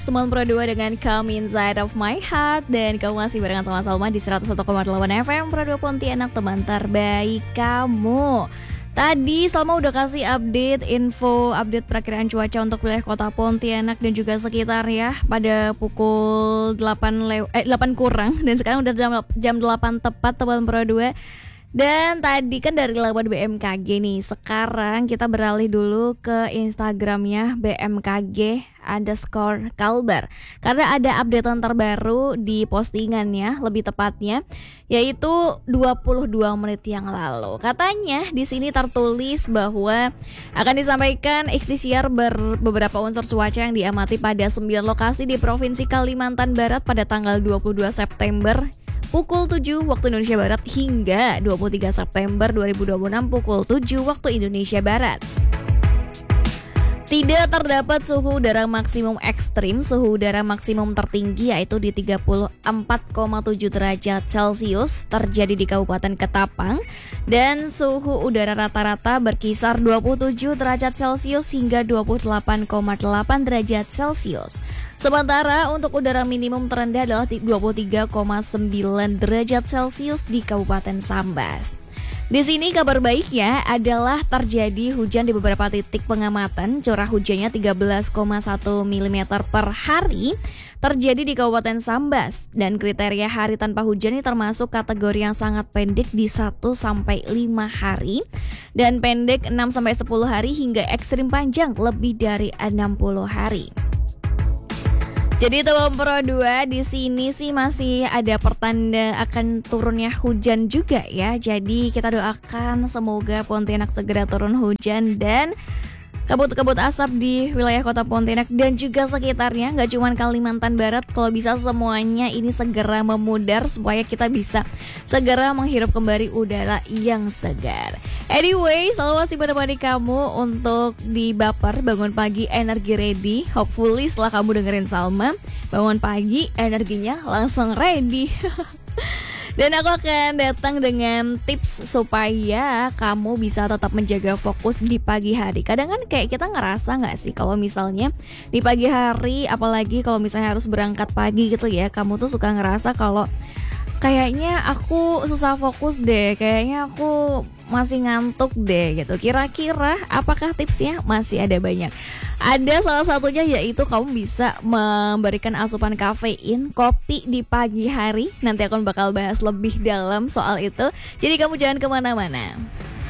Teman Pro 2 dengan Come Inside of My Heart. Dan kamu masih barengan sama Salma di 101,8 FM Pro 2 Pontianak, teman terbaik kamu. Tadi Salma udah kasih update perakiraan cuaca untuk wilayah kota Pontianak dan juga sekitar ya pada pukul 8 kurang. Dan sekarang udah jam 8 tepat, teman Pro 2. Dan tadi kan dari laporan BMKG nih, sekarang kita beralih dulu ke Instagramnya BMKG_Kalbar karena ada updatean terbaru di postingannya, lebih tepatnya yaitu 22 menit yang lalu. Katanya di sini tertulis bahwa akan disampaikan ikhtiar beberapa unsur cuaca yang diamati pada 9 lokasi di Provinsi Kalimantan Barat pada tanggal 22 September pukul 7 waktu Indonesia Barat hingga 23 September 2026 pukul 7 waktu Indonesia Barat. Tidak terdapat suhu udara maksimum ekstrim. Suhu udara maksimum tertinggi yaitu di 34,7 derajat Celcius terjadi di Kabupaten Ketapang, dan suhu udara rata-rata berkisar 27 derajat Celcius hingga 28,8 derajat Celcius. Sementara untuk udara minimum terendah adalah 23,9 derajat Celcius di Kabupaten Sambas. Di sini kabar baiknya adalah terjadi hujan di beberapa titik pengamatan. Curah hujannya 13,1 mm per hari terjadi di Kabupaten Sambas, dan kriteria hari tanpa hujan ini termasuk kategori yang sangat pendek di 1-5 hari dan pendek 6-10 hari hingga ekstrim panjang lebih dari 60 hari. Jadi teman Pro 2 di sini sih masih ada pertanda akan turunnya hujan juga ya. Jadi kita doakan semoga Pontianak segera turun hujan dan kabut-kabut asap di wilayah kota Pontianak dan juga sekitarnya, gak cuma Kalimantan Barat, kalau bisa semuanya ini segera memudar supaya kita bisa segera menghirup kembali udara yang segar. Anyway, selalu masih menemani kamu untuk di Baper Bangun Pagi Energi Ready. Hopefully setelah kamu dengerin Salma, bangun pagi energinya langsung ready. Dan aku akan datang dengan tips supaya kamu bisa tetap menjaga fokus di pagi hari. Kadang kan kayak kita ngerasa gak sih kalau misalnya di pagi hari, apalagi kalau misalnya harus berangkat pagi gitu ya, kamu tuh suka ngerasa kalau kayaknya aku susah fokus deh, kayaknya aku masih ngantuk deh gitu. Kira-kira apakah tipsnya? Masih ada banyak. Ada salah satunya yaitu kamu bisa memberikan asupan kafein kopi di pagi hari. Nanti aku bakal bahas lebih dalam soal itu. Jadi kamu jangan kemana-mana.